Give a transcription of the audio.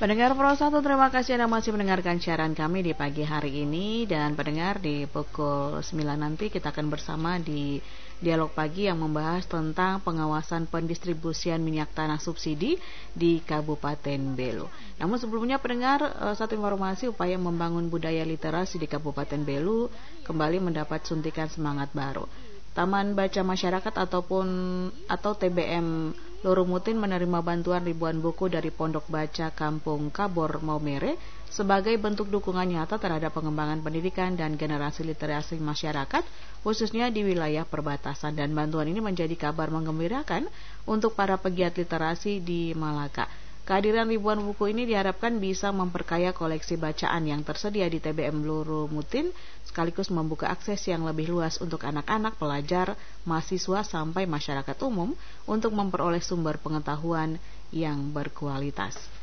Pendengar Pro 1, terima kasih Anda masih mendengarkan siaran kami di pagi hari ini. Dan pendengar, di pukul 9 nanti kita akan bersama di Dialog Pagi yang membahas tentang pengawasan pendistribusian minyak tanah subsidi di Kabupaten Belu. Namun sebelumnya pendengar, satu informasi, upaya membangun budaya literasi di Kabupaten Belu kembali mendapat suntikan semangat baru. Taman Baca Masyarakat atau TBM Lorumutin menerima bantuan ribuan buku dari Pondok Baca Kampung Kabor Maumere sebagai bentuk dukungan nyata terhadap pengembangan pendidikan dan generasi literasi masyarakat, khususnya di wilayah perbatasan. Dan bantuan ini menjadi kabar menggembirakan untuk para pegiat literasi di Malaka. Kehadiran ribuan buku ini diharapkan bisa memperkaya koleksi bacaan yang tersedia di TBM Lorumutin, sekaligus membuka akses yang lebih luas untuk anak-anak, pelajar, mahasiswa, sampai masyarakat umum untuk memperoleh sumber pengetahuan yang berkualitas.